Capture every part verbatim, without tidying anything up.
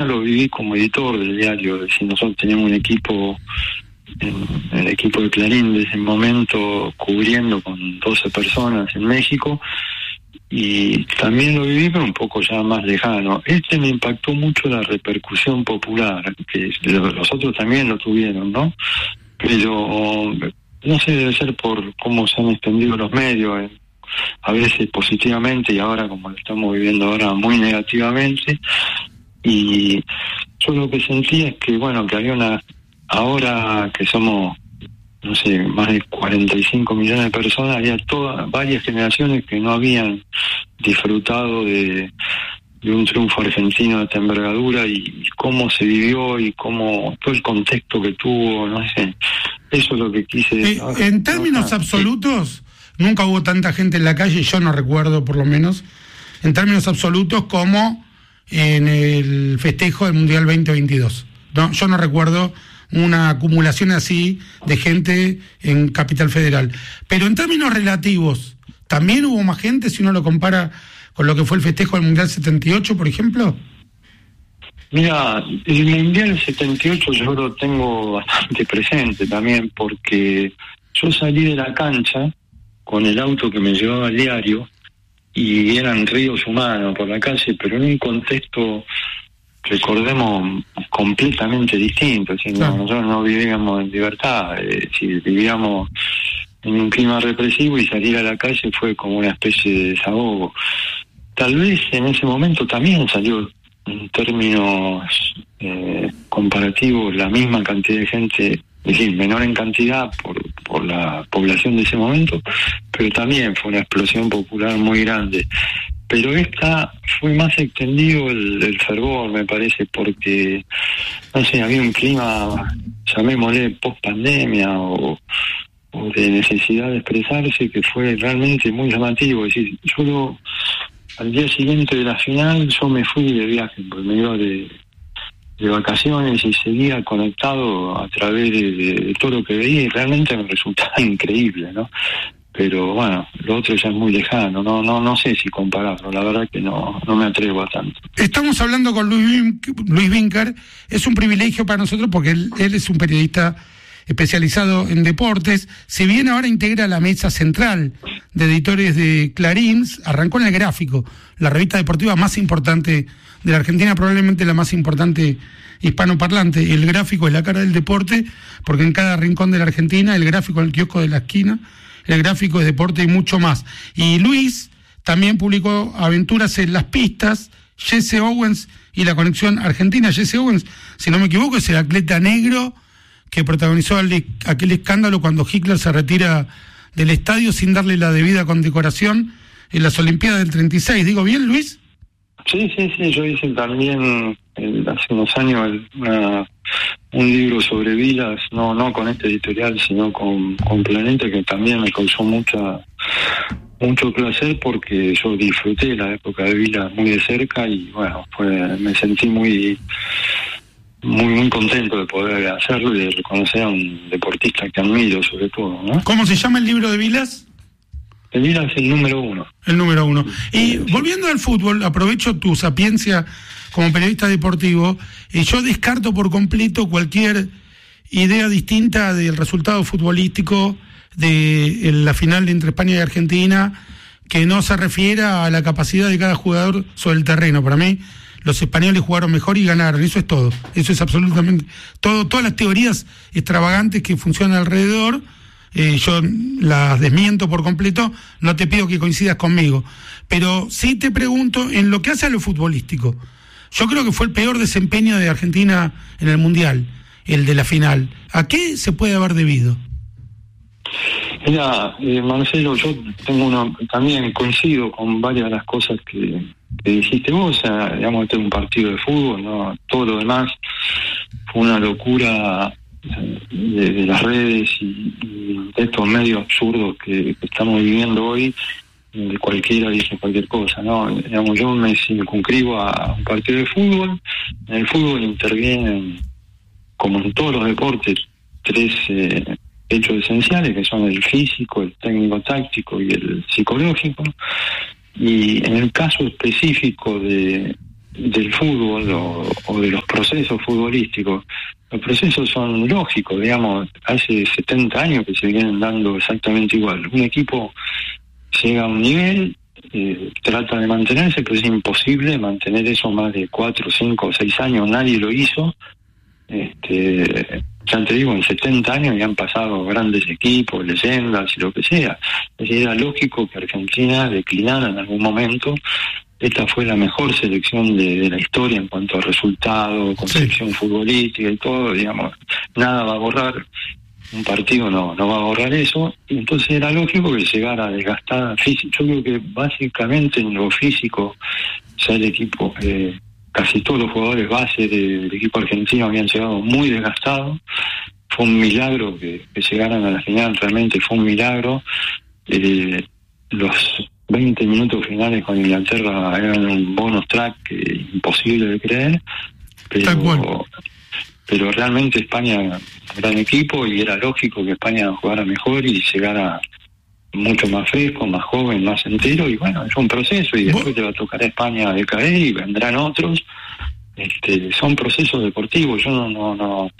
lo viví como editor del diario, es decir, nosotros teníamos un equipo, en, el equipo de Clarín de ese momento, cubriendo con doce personas en México, y también lo viví, pero un poco ya más lejano. Este me impactó mucho la repercusión popular, que los otros también lo tuvieron, ¿no? Pero no sé, debe ser por cómo se han extendido los medios, eh, a veces positivamente y ahora, como lo estamos viviendo ahora, muy negativamente. Y yo lo que sentí es que, bueno, que había una, ahora que somos, no sé, más de cuarenta y cinco millones de personas, había todas, varias generaciones que no habían disfrutado de, de un triunfo argentino de esta envergadura, y, y cómo se vivió y cómo todo el contexto que tuvo, no sé, eso es lo que quise. Eh, en términos absolutos, sí, nunca hubo tanta gente en la calle, yo no recuerdo por lo menos, en términos absolutos, como en el festejo del Mundial veinte veintidós. No, yo no recuerdo una acumulación así de gente en Capital Federal. Pero en términos relativos, ¿también hubo más gente si uno lo compara con lo que fue el festejo del Mundial setenta y ocho, por ejemplo? Mira, el Mundial setenta y ocho yo lo tengo bastante presente también, porque yo salí de la cancha con el auto que me llevaba al diario y eran ríos humanos por la calle, pero en un contexto, recordemos, completamente distinto. ¿Sí? No, nosotros no vivíamos en libertad, eh, si vivíamos en un clima represivo, y salir a la calle fue como una especie de desahogo. Tal vez en ese momento también salió, en términos eh, comparativos, la misma cantidad de gente, es decir, menor en cantidad por, por la población de ese momento, pero también fue una explosión popular muy grande. Pero esta fue más extendido el, el fervor, me parece, porque, no sé, había un clima, llamémosle post-pandemia o, o de necesidad de expresarse, que fue realmente muy llamativo. Es decir, yo lo, al día siguiente de la final, yo me fui de viaje, porque me iba de, de vacaciones y seguía conectado a través de, de, de todo lo que veía, y realmente me resultaba increíble, ¿no? Pero bueno, lo otro ya es muy lejano, no no no sé si compararlo, la verdad que no no me atrevo a tanto. Estamos hablando con Luis, Luis Vincar, es un privilegio para nosotros porque él, él es un periodista especializado en deportes. Si bien ahora integra la mesa central de editores de Clarín, arrancó en El Gráfico, la revista deportiva más importante de la Argentina, probablemente la más importante hispanoparlante. El Gráfico es la cara del deporte, porque en cada rincón de la Argentina, El Gráfico es el kiosco de la esquina, El Gráfico es deporte y mucho más. Y Luis también publicó aventuras en las pistas, Jesse Owens y la conexión argentina. Jesse Owens, si no me equivoco, es el atleta negro que protagonizó aquel escándalo cuando Hitler se retira del estadio sin darle la debida condecoración en las Olimpiadas del treinta y seis. ¿Digo bien, Luis? Sí, sí, sí, yo hice también el, hace unos años el, una, un libro sobre Vilas, no no con este editorial, sino con, con Planeta, que también me causó mucha mucho placer, porque yo disfruté la época de Vilas muy de cerca, y bueno, fue, me sentí muy muy muy contento de poder hacerlo y de reconocer a un deportista que admiro, sobre todo, ¿no? ¿Cómo se llama el libro de Vilas? El Vilas es el número uno. El número uno. Y volviendo al fútbol, aprovecho tu sapiencia como periodista deportivo, y yo descarto por completo cualquier idea distinta del resultado futbolístico de la final entre España y Argentina, que no se refiera a la capacidad de cada jugador sobre el terreno. Para mí, los españoles jugaron mejor y ganaron, eso es todo. Eso es absolutamente todo. Todas las teorías extravagantes que funcionan alrededor, Eh, yo las desmiento por completo, no te pido que coincidas conmigo, pero sí te pregunto en lo que hace a lo futbolístico. Yo creo que fue el peor desempeño de Argentina en el Mundial, el de la final. ¿A qué se puede haber debido? Mira, eh, Marcelo, yo tengo uno, también coincido con varias de las cosas que, que dijiste vos. O sea, digamos, este es un partido de fútbol, ¿no? Todo lo demás fue una locura de, de las redes y, y de estos medios absurdos que, que estamos viviendo hoy, donde cualquiera dice cualquier cosa, ¿no? Digamos, yo me circunscribo a un partido de fútbol. En el fútbol intervienen, como en todos los deportes, tres eh, hechos esenciales, que son el físico, el técnico-táctico y el psicológico. Y en el caso específico de, del fútbol o, o de los procesos futbolísticos. Los procesos son lógicos, digamos, hace setenta años que se vienen dando exactamente igual. Un equipo llega a un nivel, eh, trata de mantenerse, pero es imposible mantener eso más de cuatro, cinco o seis años, nadie lo hizo. Este, ya te digo, en setenta años ya han pasado grandes equipos, leyendas y lo que sea. Es decir, era lógico que Argentina declinara en algún momento. Esta fue la mejor selección de, de la historia en cuanto a resultados, concepción sí. futbolística y todo, digamos, nada va a borrar, un partido no, no va a borrar eso, y entonces era lógico que llegara a desgastar físico. Yo creo que básicamente en lo físico, ya el equipo, eh, casi todos los jugadores base de, del equipo argentino habían llegado muy desgastados. Fue un milagro que, que llegaran a la final, realmente fue un milagro. Eh, los veinte minutos finales con Inglaterra eran un bonus track eh, imposible de creer, pero, pero realmente España, un gran equipo, y era lógico que España jugara mejor y llegara mucho más fresco, más joven, más entero, y bueno, es un proceso, y después te va a tocar a España decaer y vendrán otros. Este, son procesos deportivos, yo no, no, no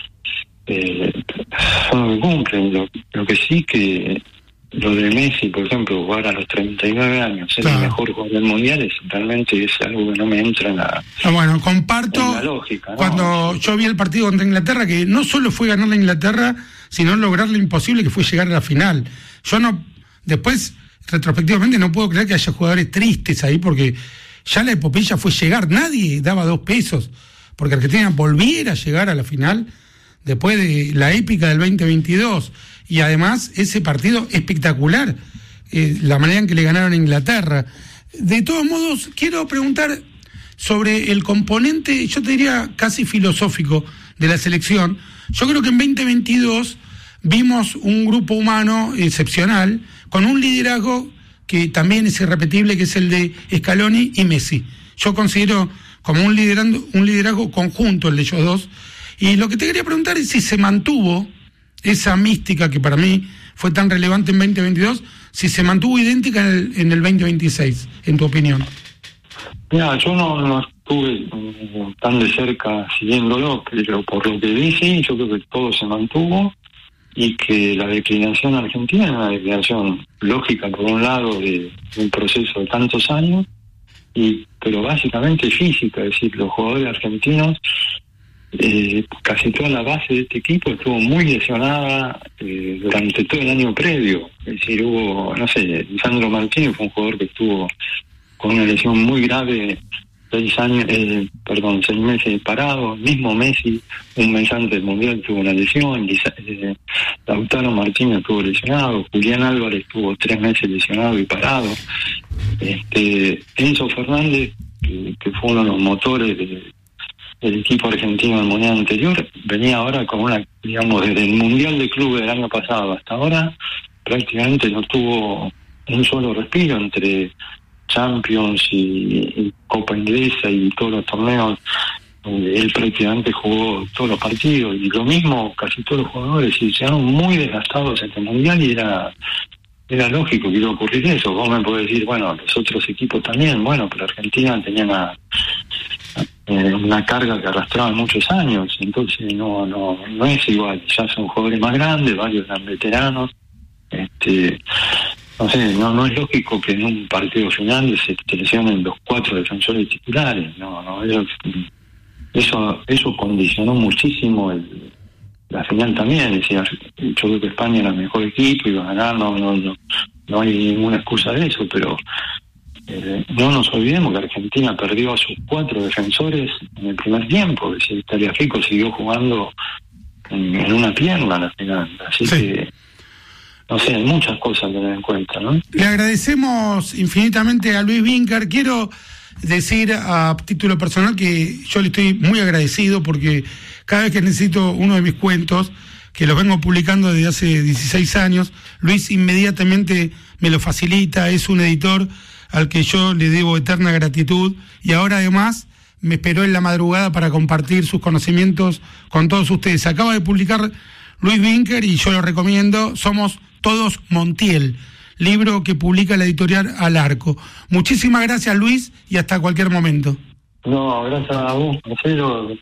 eh, son lo que cumplen. Lo, lo que sí que lo de Messi, por ejemplo, jugar a los treinta y nueve años, ser claro. el mejor jugador del mundial, es, realmente es algo que no me entra en la, ah, bueno, comparto en la lógica, ¿no? Cuando yo vi el partido contra Inglaterra, que no solo fue ganar la Inglaterra, sino lograr lo imposible, que fue llegar a la final. Yo no, después, retrospectivamente, no puedo creer que haya jugadores tristes ahí, porque ya la epopeya fue llegar, nadie daba dos pesos, porque Argentina volviera a llegar a la final, después de la épica del veinte veintidós, y además ese partido espectacular, eh, la manera en que le ganaron a Inglaterra. De todos modos, quiero preguntar sobre el componente, yo te diría casi filosófico, de la selección. Yo creo que en veinte veintidós vimos un grupo humano excepcional, con un liderazgo que también es irrepetible, que es el de Scaloni y Messi. Yo considero como un liderazgo, un liderazgo conjunto el de ellos dos. Y lo que te quería preguntar es si se mantuvo esa mística que para mí fue tan relevante en veinte veintidós, si se mantuvo idéntica en el, en el veinte veintiséis, en tu opinión. Mira, yo no, no estuve um, tan de cerca siguiéndolo, pero por lo que vi, sí, yo creo que todo se mantuvo, y que la declinación argentina es una declinación lógica, por un lado, de, de un proceso de tantos años, y pero básicamente física, es decir, los jugadores argentinos, Eh, casi toda la base de este equipo estuvo muy lesionada eh, durante todo el año previo. Es decir, hubo, no sé, Lisandro Martínez fue un jugador que estuvo con una lesión muy grave, seis años, eh, perdón, seis meses parado. Mismo Messi, un mes antes del Mundial, tuvo una lesión. Lisa, eh, Lautaro Martínez estuvo lesionado. Julián Álvarez estuvo tres meses lesionado y parado. Este, Enzo Fernández, que, que fue uno de los motores de el equipo argentino del mundial anterior, venía ahora con una, digamos, desde el mundial de clubes del año pasado hasta ahora, prácticamente no tuvo un solo respiro entre Champions y, y Copa Inglesa y todos los torneos. Él prácticamente jugó todos los partidos, y lo mismo casi todos los jugadores, y llegaron muy desgastados este mundial, y era era lógico que iba a ocurrir eso. Vos me podés decir, bueno, los otros equipos también, bueno, pero Argentina tenía una Eh, una carga que arrastraba muchos años, entonces no no no es igual. Ya son jugadores más grandes, varios eran veteranos. Este, no sé, no no es lógico que en un partido final se lesionen los cuatro defensores titulares. No, no, eso eso, eso condicionó muchísimo el, la final también. Decía, yo creo que España era el mejor equipo, iba a ganar, no no no, no hay ninguna excusa de eso, pero Eh, no nos olvidemos que Argentina perdió a sus cuatro defensores en el primer tiempo. Es decir, Tagliafico siguió jugando en, en una pierna a la final. Así sí. que, no sé, hay muchas cosas que tener en cuenta, ¿no? Le agradecemos infinitamente a Luis Vincar. Quiero decir a título personal que yo le estoy muy agradecido, porque cada vez que necesito uno de mis cuentos, que los vengo publicando desde hace dieciséis años, Luis inmediatamente me lo facilita. Es un editor al que yo le debo eterna gratitud, y ahora además me esperó en la madrugada para compartir sus conocimientos con todos ustedes. Acaba de publicar Luis Vincar, y yo lo recomiendo, Somos Todos Montiel, libro que publica la editorial Al Arco. Muchísimas gracias, Luis, y hasta cualquier momento. No, gracias a vos, Marcelo.